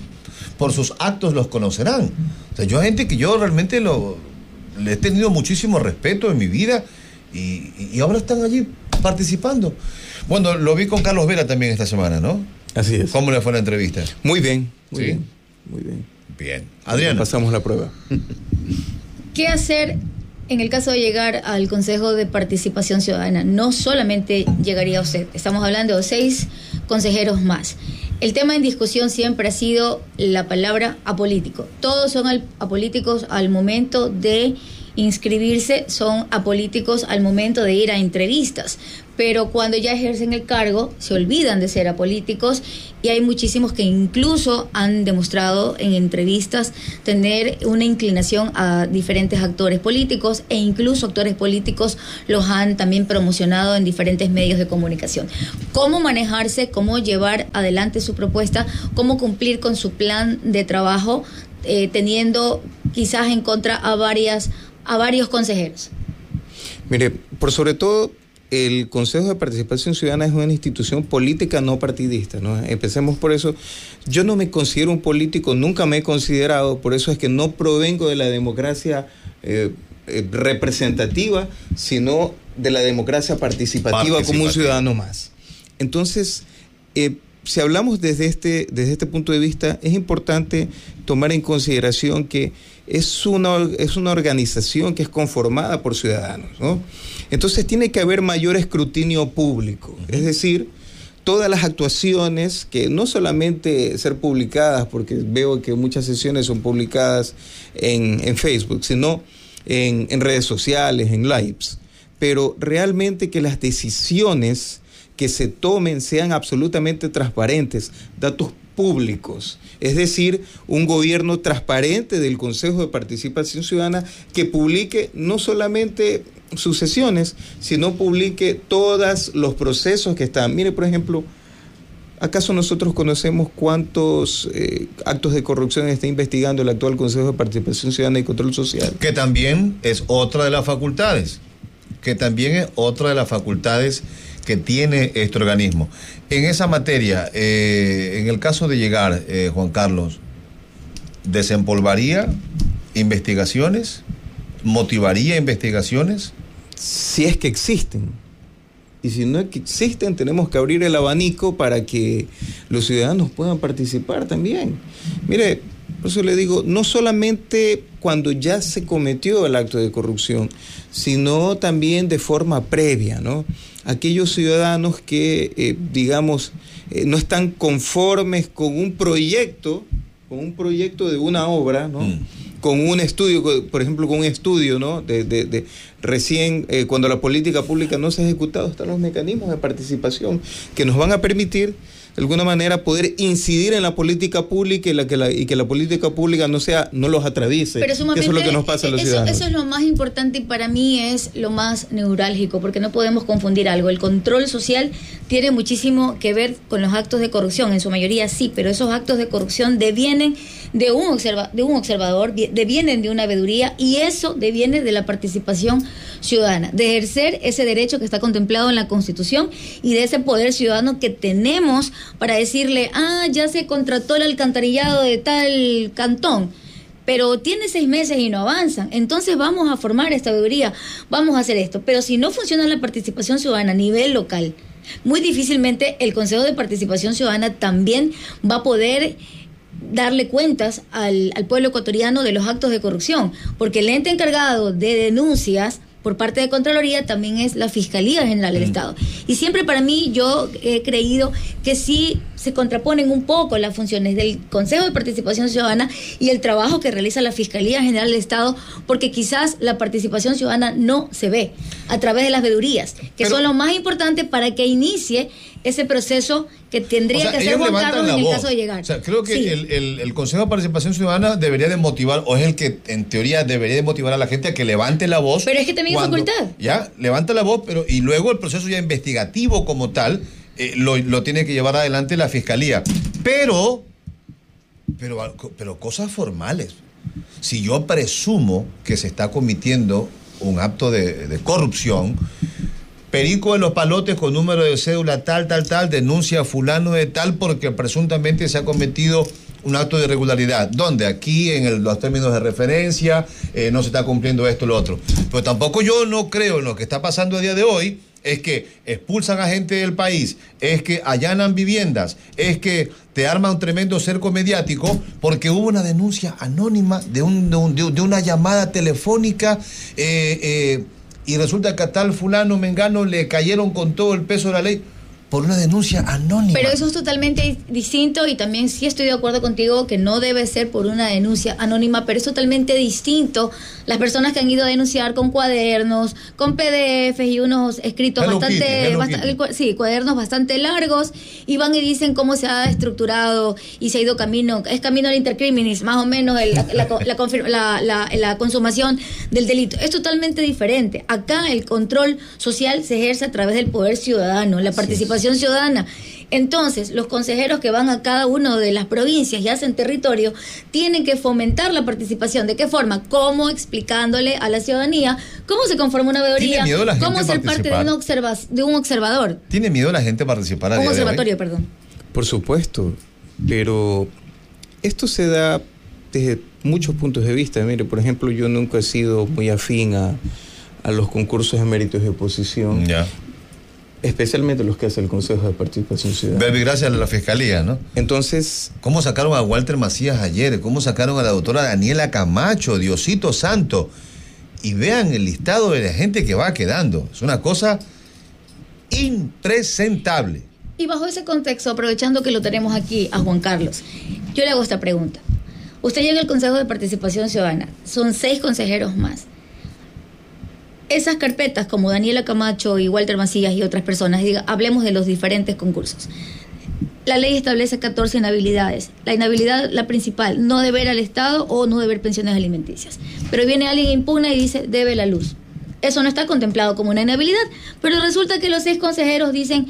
B: por sus actos los conocerán. O sea, yo hay gente que yo realmente lo, le he tenido muchísimo respeto en mi vida y, y ahora están allí participando. Bueno, lo vi con Carlos Vera también esta semana, ¿no?
G: Así es.
B: ¿Cómo le fue la entrevista?
G: Muy bien, muy
B: ¿Sí?
G: bien, muy bien.
B: Bien. Adriana.
G: Pasamos la prueba.
C: ¿Qué hacer En el caso de llegar al Consejo de Participación Ciudadana, no solamente llegaría usted, estamos hablando de seis consejeros más. El tema en discusión siempre ha sido la palabra apolítico. Todos son al, apolíticos al momento de inscribirse, son apolíticos al momento de ir a entrevistas, pero cuando ya ejercen el cargo se olvidan de ser apolíticos, y hay muchísimos que incluso han demostrado en entrevistas tener una inclinación a diferentes actores políticos, e incluso actores políticos los han también promocionado en diferentes medios de comunicación. Cómo manejarse, cómo llevar adelante su propuesta, cómo cumplir con su plan de trabajo, eh, teniendo quizás en contra a varias a varios consejeros.
G: Mire, por sobre todo, el Consejo de Participación Ciudadana es una institución política no partidista, ¿no? Empecemos por eso. Yo no me considero un político, nunca me he considerado, por eso es que no provengo de la democracia eh, eh, representativa, sino de la democracia participativa, participativa como un ciudadano más. Entonces, eh, si hablamos desde este, desde este punto de vista, es importante tomar en consideración que es una, es una organización que es conformada por ciudadanos, ¿no? Entonces tiene que haber mayor escrutinio público, uh-huh. Es decir, todas las actuaciones que no solamente ser publicadas, porque veo que muchas sesiones son publicadas en, en Facebook, sino en, en redes sociales, en lives, pero realmente que las decisiones que se tomen sean absolutamente transparentes, datos públicos, es decir, un gobierno transparente del Consejo de Participación Ciudadana que publique no solamente sus sesiones, sino publique todos los procesos que están. Mire, por ejemplo, ¿acaso nosotros conocemos cuántos eh, actos de corrupción está investigando el actual Consejo de Participación Ciudadana y Control Social?
B: Que también es otra de las facultades, que también es otra de las facultades que tiene este organismo. En esa materia, eh, en el caso de llegar, eh, Juan Carlos, ¿desempolvaría investigaciones? ¿Motivaría investigaciones?
G: Si es que existen. Y si no es que existen, tenemos que abrir el abanico para que los ciudadanos puedan participar también. Mire, por eso le digo, no solamente cuando ya se cometió el acto de corrupción, sino también de forma previa, ¿no? Aquellos ciudadanos que, eh, digamos, eh, no están conformes con un proyecto, con un proyecto de una obra, ¿no? Mm. Con un estudio, por ejemplo, con un estudio, ¿no? De, de, de recién, eh, cuando la política pública no se ha ejecutado, están los mecanismos de participación que nos van a permitir, de alguna manera, poder incidir en la política pública y, la que la, y que la política pública no sea, no los atraviese.
C: Pero
G: eso es lo que nos pasa a los
C: eso,
G: ciudadanos.
C: Eso es lo más importante y para mí es lo más neurálgico, porque no podemos confundir algo. El control social tiene muchísimo que ver con los actos de corrupción, en su mayoría sí, pero esos actos de corrupción devienen de un, observa, de un observador, devienen de una veeduría, y eso deviene de la participación ciudadana, de ejercer ese derecho que está contemplado en la Constitución y de ese poder ciudadano que tenemos para decirle, ah, ya se contrató el alcantarillado de tal cantón, pero tiene seis meses y no avanzan, entonces vamos a formar esta veeduría, vamos a hacer esto. Pero si no funciona la participación ciudadana a nivel local, muy difícilmente el Consejo de Participación Ciudadana también va a poder darle cuentas al, al pueblo ecuatoriano de los actos de corrupción, porque el ente encargado de denuncias por parte de Contraloría también es la Fiscalía General del mm. Estado. Y siempre para mí yo he creído que sí se contraponen un poco las funciones del Consejo de Participación Ciudadana y el trabajo que realiza la Fiscalía General del Estado, porque quizás la participación ciudadana no se ve a través de las veedurías, que Pero, son lo más importante para que inicie ese proceso que tendría o sea, que hacer Juan Carlos en el voz. Caso de llegar.
B: O sea, creo que sí. el, el, el Consejo de Participación Ciudadana debería de motivar, o es el que en teoría debería de motivar a la gente a que levante la voz.
C: Pero es que también
B: cuando,
C: es facultad.
B: Ya, levanta la voz, pero y luego el proceso ya investigativo como tal eh, lo, lo tiene que llevar adelante la Fiscalía. Pero, pero, pero cosas formales. Si yo presumo que se está cometiendo un acto de, de corrupción, Perico de los Palotes con número de cédula tal, tal, tal, denuncia a fulano de tal porque presuntamente se ha cometido un acto de irregularidad. ¿Dónde? Aquí en el, los términos de referencia, eh, no se está cumpliendo esto o lo otro. Pero tampoco yo no creo en lo que está pasando a día de hoy, es que expulsan a gente del país, es que allanan viviendas, es que te arma un tremendo cerco mediático porque hubo una denuncia anónima de, un, de, un, de una llamada telefónica eh, eh, y resulta que a tal fulano mengano le cayeron con todo el peso de la ley por una denuncia anónima.
C: Pero eso es totalmente distinto y también sí estoy de acuerdo contigo que no debe ser por una denuncia anónima, pero es totalmente distinto las personas que han ido a denunciar con cuadernos, con P D F y unos escritos
B: Hello
C: bastante,
B: Kitty, Hello
C: bastante
B: Kitty.
C: sí, cuadernos bastante largos y van y dicen cómo se ha estructurado y se ha ido camino, es camino al intercriminis, más o menos el, la, la, la, confirma, la, la, la consumación del delito. Es totalmente diferente. Acá el control social se ejerce a través del poder ciudadano, la participación sí. ciudadana. Entonces, los consejeros que van a cada una de las provincias y hacen territorio tienen que fomentar la participación. ¿De qué forma? ¿Cómo? Explicándole a la ciudadanía cómo se conforma una veeduría, cómo ser parte de, una observa de un observador.
B: ¿Tiene miedo la gente a participar? A
C: un
B: día
C: observatorio,
B: de hoy?
C: perdón.
G: Por supuesto, pero esto se da desde muchos puntos de vista. Mire, por ejemplo, yo nunca he sido muy afín a, a los concursos de méritos de oposición.
B: Ya.
G: Especialmente los que hace el Consejo de Participación Ciudadana.
B: Baby, gracias a la Fiscalía, ¿no?
G: Entonces...
B: ¿Cómo sacaron a Walter Macías ayer? ¿Cómo sacaron a la doctora Daniela Camacho? Diosito Santo. Y vean el listado de la gente que va quedando. Es una cosa impresentable.
C: Y bajo ese contexto, aprovechando que lo tenemos aquí a Juan Carlos, yo le hago esta pregunta. Usted llega al Consejo de Participación Ciudadana, son seis consejeros más. Esas carpetas, como Daniela Camacho y Walter Macías y otras personas, diga, hablemos de los diferentes concursos. La ley establece catorce inhabilidades. La inhabilidad, la principal, no deber al Estado o no deber pensiones alimenticias. Pero viene alguien impugna y dice, debe la luz. Eso no está contemplado como una inhabilidad, pero resulta que los seis consejeros dicen,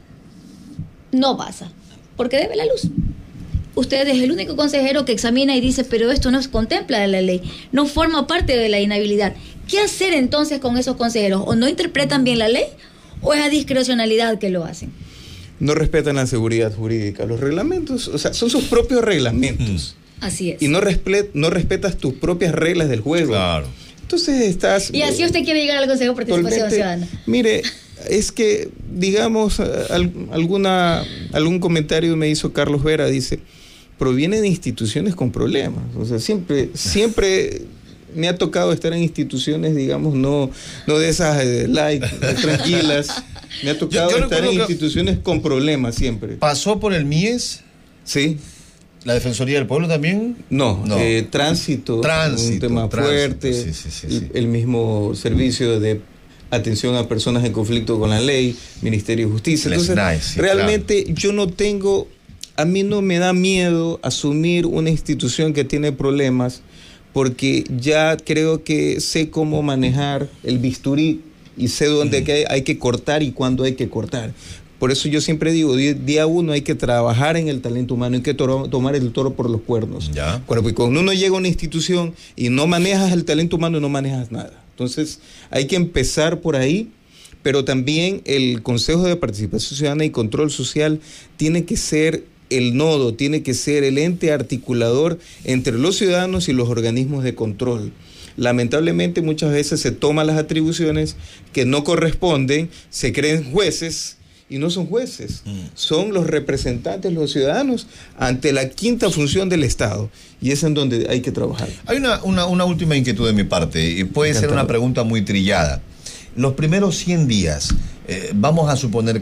C: no pasa, porque debe la luz. Usted es el único consejero que examina y dice, pero esto no se contempla de la ley, no forma parte de la inhabilidad. ¿Qué hacer entonces con esos consejeros? ¿O no interpretan bien la ley o es a discrecionalidad que lo hacen?
G: No respetan la seguridad jurídica. Los reglamentos, o sea, son sus propios reglamentos.
C: Así es.
G: Y no, respe- no respetas tus propias reglas del juego.
B: Claro.
G: Entonces estás...
C: Y así usted quiere llegar al Consejo de Participación Ciudadana.
G: Mire, es que, digamos, al, alguna, algún comentario me hizo Carlos Vera, dice, proviene de instituciones con problemas. O sea, siempre, siempre me ha tocado estar en instituciones, digamos, no, no de esas eh, light, eh, tranquilas. Me ha tocado
B: yo, yo
G: estar en
B: que
G: instituciones con problemas siempre.
B: ¿Pasó por el M I E S?
G: Sí.
B: ¿La Defensoría del Pueblo también?
G: No,
B: no.
G: Eh, tránsito,
B: tránsito,
G: un tema
B: tránsito,
G: fuerte,
B: sí, sí, sí, sí.
G: El, el mismo servicio de atención a personas en conflicto con la ley, Ministerio de Justicia.
B: Les
G: Entonces,
B: nice, sí,
G: realmente
B: claro.
G: yo no tengo, a mí no me da miedo asumir una institución que tiene problemas, porque ya creo que sé cómo manejar el bisturí y sé dónde mm. hay, hay que cortar y cuándo hay que cortar. Por eso yo siempre digo, día uno hay que trabajar en el talento humano, hay que toro, tomar el toro por los cuernos.
B: Ya.
G: Bueno, pues cuando uno llega a una institución y no manejas el talento humano, no manejas nada. Entonces hay que empezar por ahí, pero también el Consejo de Participación Ciudadana y Control Social tiene que ser el nodo, tiene que ser el ente articulador entre los ciudadanos y los organismos de control. Lamentablemente muchas veces se toman las atribuciones que no corresponden, se creen jueces y no son jueces, mm. son los representantes de los ciudadanos ante la quinta función del Estado, y es en donde hay que trabajar.
B: Hay una, una, una última inquietud de mi parte, y puede Encantado. ser una pregunta muy trillada. Los primeros cien días, eh, vamos a suponer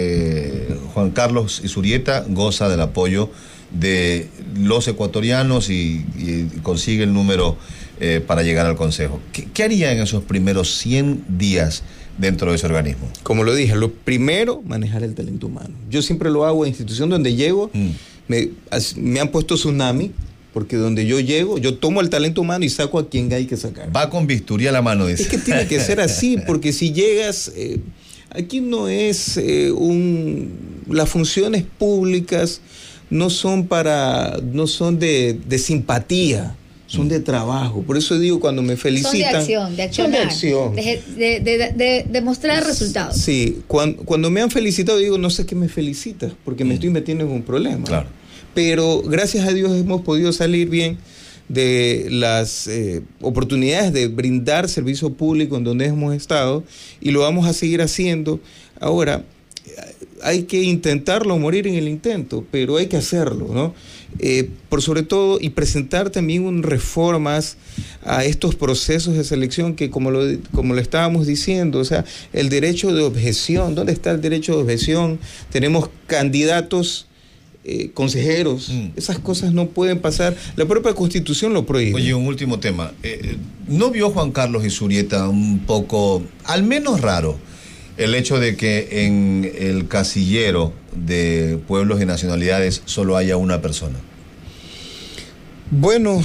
B: que Juan Carlos Izurieta goza del apoyo de los ecuatorianos y, y consigue el número eh, para llegar al Consejo. ¿Qué, ¿Qué haría en esos primeros cien días dentro de ese organismo?
G: Como lo dije, lo primero, manejar el talento humano. Yo siempre lo hago en institución donde llego, mm. me, me han puesto tsunami, porque donde yo llego, yo tomo el talento humano y saco a quien hay que sacar.
B: Va con bisturí a la mano, dice.
G: Es que tiene que ser así, porque si llegas, eh, aquí no es eh, un, las funciones públicas no son para, no son de, de simpatía, son de trabajo. Por eso digo, cuando me felicitan...
C: Son de acción, de accionar,
G: son de acción.
C: De, de, de, de, de mostrar resultados.
G: Sí, cuando, cuando me han felicitado digo, no sé qué me felicitas, porque me estoy metiendo en un problema.
B: Claro.
G: Pero gracias a Dios hemos podido salir bien. de las eh, oportunidades de brindar servicio público en donde hemos estado y lo vamos a seguir haciendo. Ahora, hay que intentarlo, morir en el intento, pero hay que hacerlo, ¿no? Eh, por sobre todo, y presentar también un reformas a estos procesos de selección que, como lo, como lo estábamos diciendo, o sea, el derecho de objeción, ¿dónde está el derecho de objeción? Tenemos candidatos, eh, consejeros, mm. esas cosas no pueden pasar, la propia Constitución lo prohíbe.
B: Oye, un último tema, eh, ¿no vio Juan Carlos Izurieta un poco, al menos raro, el hecho de que en el casillero de pueblos y nacionalidades solo haya una persona?
G: Bueno,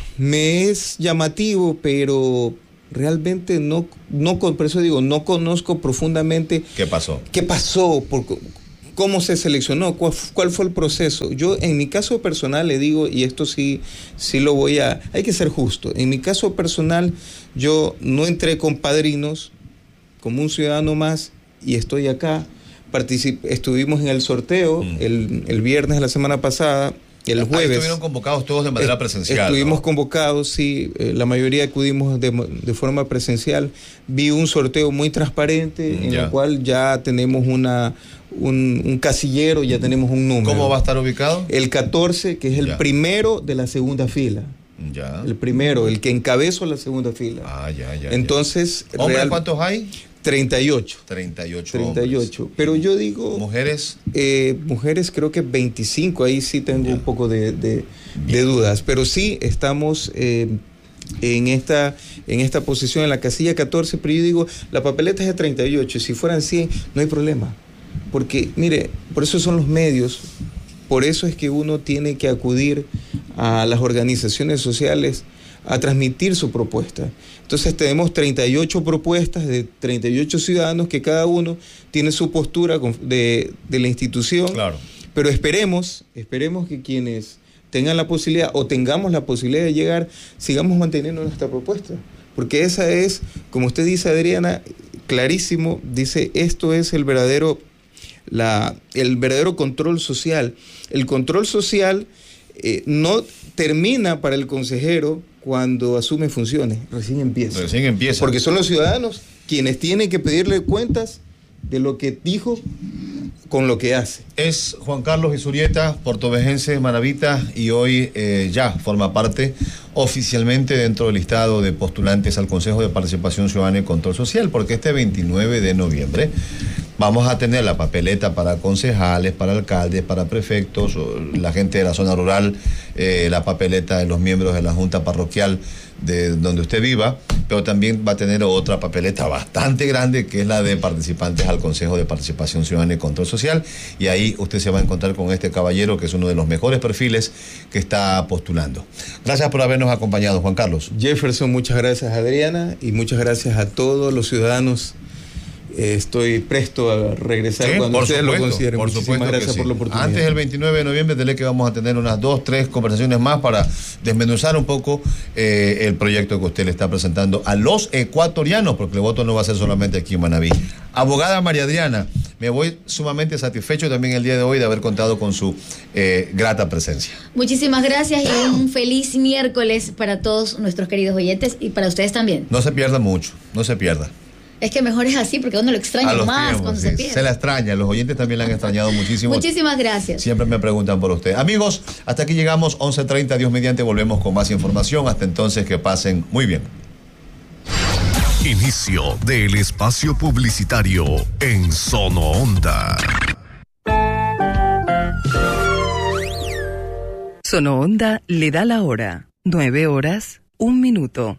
G: me es llamativo, pero realmente no, no, por eso digo, no conozco profundamente.
B: ¿Qué pasó?
G: ¿Qué pasó? Por, ¿Cómo se seleccionó? ¿Cuál, ¿Cuál fue el proceso? Yo, en mi caso personal, le digo, y esto sí, sí lo voy a... Hay que ser justo. En mi caso personal, yo no entré con padrinos, como un ciudadano más, y estoy acá. Particip- estuvimos en el sorteo mm. el, el viernes de la semana pasada, el
B: Ahí
G: jueves.
B: Estuvieron convocados todos de manera presencial.
G: Estuvimos
B: ¿no?
G: convocados, sí, eh, la mayoría acudimos de, de forma presencial. Vi un sorteo muy transparente mm, en ya. el cual ya tenemos una un, un casillero, ya tenemos un número.
B: ¿Cómo va a estar ubicado?
G: El catorce, que es el ya. primero de la segunda fila.
B: Ya.
G: El primero, el que encabezó la segunda fila.
B: Ah, ya, ya.
G: Entonces,
B: ya. ¿Hombres real... cuántos hay?
G: treinta y ocho.
B: treinta y ocho.
G: treinta y ocho.
B: Hombres.
G: Pero yo digo...
B: ¿Mujeres?
G: Eh, mujeres creo que veinticinco. Ahí sí tengo ya. un poco de, de, de dudas. Pero sí estamos eh, en, esta, en esta posición, en la casilla catorce. Pero yo digo, la papeleta es de treinta y ocho. Si fueran cien, no hay problema. Porque, mire, por eso son los medios. Por eso es que uno tiene que acudir a las organizaciones sociales a transmitir su propuesta. Entonces tenemos treinta y ocho propuestas de treinta y ocho ciudadanos que cada uno tiene su postura de, de la institución.
B: Claro.
G: Pero esperemos, esperemos que quienes tengan la posibilidad o tengamos la posibilidad de llegar, sigamos manteniendo nuestra propuesta. Porque esa es, como usted dice, Adriana, clarísimo, dice, esto es el verdadero, la, el verdadero control social. El control social eh, no termina para el consejero cuando asume funciones, recién empieza.
B: Recién empieza.
G: Porque son los ciudadanos quienes tienen que pedirle cuentas de lo que dijo con lo que hace.
B: Es Juan Carlos Izurieta, portovejense, manabita, y hoy eh, ya forma parte oficialmente dentro del listado de postulantes al Consejo de Participación Ciudadana y Control Social, porque este veintinueve de noviembre vamos a tener la papeleta para concejales, para alcaldes, para prefectos, la gente de la zona rural, eh, la papeleta de los miembros de la Junta Parroquial de donde usted viva, pero también va a tener otra papeleta bastante grande, que es la de participantes al Consejo de Participación Ciudadana y Control Social, y ahí usted se va a encontrar con este caballero, que es uno de los mejores perfiles que está postulando. Gracias por habernos acompañado, Juan Carlos.
G: Jefferson, muchas gracias, Adriana, y muchas gracias a todos los ciudadanos. Eh, estoy presto a regresar sí, cuando ustedes supuesto, lo consideren.
B: Por
G: Muchísimas
B: supuesto
G: gracias
B: sí.
G: por la oportunidad.
B: Antes del veintinueve de noviembre, dile que vamos a tener unas dos, tres conversaciones más para desmenuzar un poco eh, el proyecto que usted le está presentando a los ecuatorianos, porque el voto no va a ser solamente aquí en Manabí. Abogada María Adriana, me voy sumamente satisfecho también el día de hoy de haber contado con su eh, grata presencia.
C: Muchísimas gracias y un feliz miércoles para todos nuestros queridos oyentes y para ustedes también.
B: No se pierda mucho, no se pierda.
C: Es que mejor es así, porque uno lo extraña más tiempos, cuando
B: sí,
C: se pierde.
B: Se la extraña, los oyentes también la han extrañado muchísimo.
C: Muchísimas gracias.
B: Siempre me preguntan por usted. Amigos, hasta aquí llegamos, once treinta, Dios mediante, volvemos con más información. Hasta entonces, que pasen muy bien.
D: Inicio del espacio publicitario en Sono Onda.
E: Sono Onda le da la hora. Nueve horas, un minuto.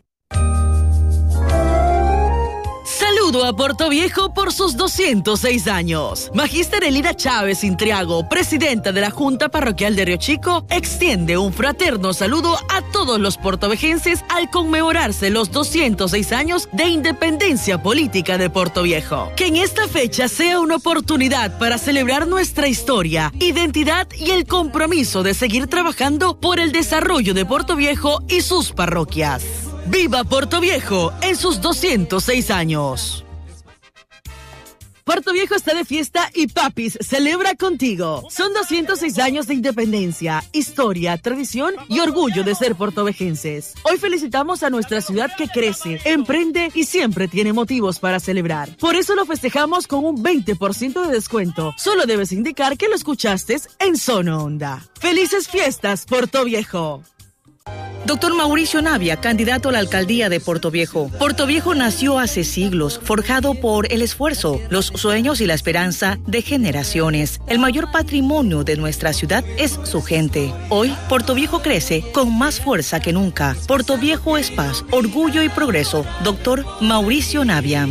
F: Saludo a Portoviejo por sus doscientos seis años. Magíster Elida Chávez Intriago, presidenta de la Junta Parroquial de Río Chico, extiende un fraterno saludo a todos los portovejenses al conmemorarse los doscientos seis años de independencia política de Portoviejo. Que en esta fecha sea una oportunidad para celebrar nuestra historia, identidad y el compromiso de seguir trabajando por el desarrollo de Portoviejo y sus parroquias. ¡Viva Portoviejo en sus doscientos seis años!
H: Puerto Viejo está de fiesta y Papis celebra contigo. Son doscientos seis años de independencia, historia, tradición y orgullo de ser puertovejenses. Hoy felicitamos a nuestra ciudad que crece, emprende y siempre tiene motivos para celebrar. Por eso lo festejamos con un veinte por ciento de descuento. Solo debes indicar que lo escuchaste en Sono Onda. ¡Felices fiestas, Puerto Viejo!
F: Doctor Mauricio Navia, candidato a la alcaldía de Puerto Viejo. Puerto Viejo nació hace siglos, forjado por el esfuerzo, los sueños y la esperanza de generaciones. El mayor patrimonio de nuestra ciudad es su gente. Hoy, Puerto Viejo crece con más fuerza que nunca. Puerto Viejo es paz, orgullo y progreso. Doctor Mauricio Navia.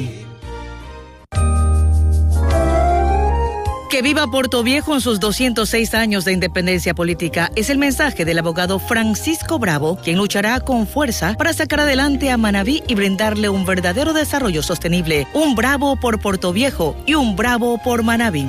F: Que viva Puerto Viejo en sus doscientos seis años de independencia política es el mensaje del abogado Francisco Bravo, quien luchará con fuerza para sacar adelante a Manabí y brindarle un verdadero desarrollo sostenible. Un bravo por Puerto Viejo y un bravo por Manabí.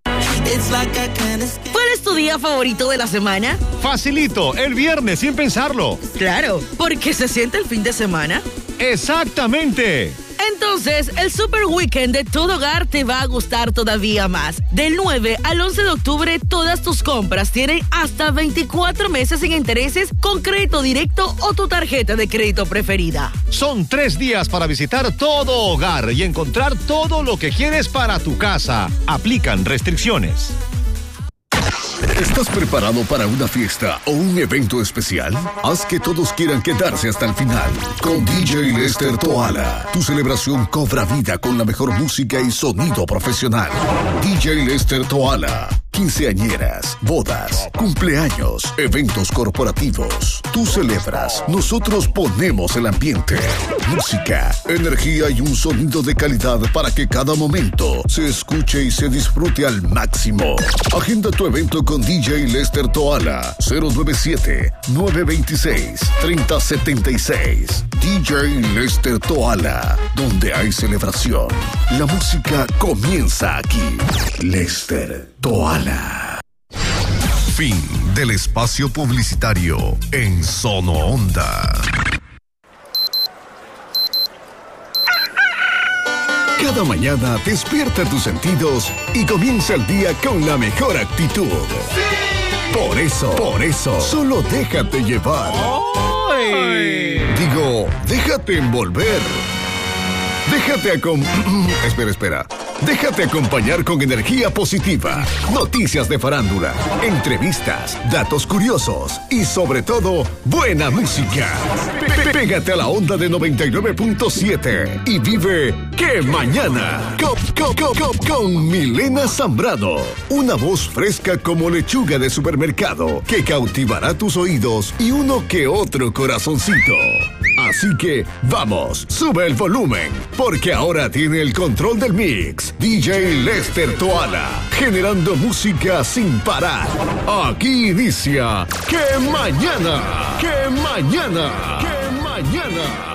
H: ¿Cuál es tu día favorito de la semana?
I: Facilito, el viernes sin pensarlo.
H: Claro, porque se siente el fin de semana.
I: Exactamente.
H: Entonces, el Super Weekend de Todo Hogar te va a gustar todavía más. Del nueve al once de octubre, todas tus compras tienen hasta veinticuatro meses sin intereses con crédito directo o tu tarjeta de crédito preferida.
I: Son tres días para visitar Todo Hogar y encontrar todo lo que quieres para tu casa. Aplican restricciones.
D: ¿Estás preparado para una fiesta o un evento especial? Haz que todos quieran quedarse hasta el final. Con D J Lester Toala, tu celebración cobra vida con la mejor música y sonido profesional. D J Lester Toala. Quinceañeras, bodas, cumpleaños, eventos corporativos. Tú celebras, nosotros ponemos el ambiente. Música, energía y un sonido de calidad para que cada momento se escuche y se disfrute al máximo. Agenda tu evento con D J Lester Toala. cero nueve siete, nueve dos seis, tres cero siete seis. D J Lester Toala. Donde hay celebración, la música comienza aquí. Lester Toala. Fin del espacio publicitario en Sono Onda. Cada mañana despierta tus sentidos y comienza el día con la mejor actitud. ¡Sí! Por eso, por eso, solo déjate llevar. ¡Ay! Digo, déjate envolver. Déjate acom... espera, espera. Déjate acompañar con energía positiva, noticias de farándula, entrevistas, datos curiosos y sobre todo, buena música. P- Pégate a la onda de noventa y nueve punto siete y vive ¡Qué mañana! Con, con, con, con, con Milena Zambrano, una voz fresca como lechuga de supermercado que cautivará tus oídos y uno que otro corazoncito. Así que, vamos, sube el volumen, porque ahora tiene el control del mix D J Lester Toala, generando música sin parar. Aquí inicia ¡Qué mañana! ¡Qué mañana! ¡Qué mañana!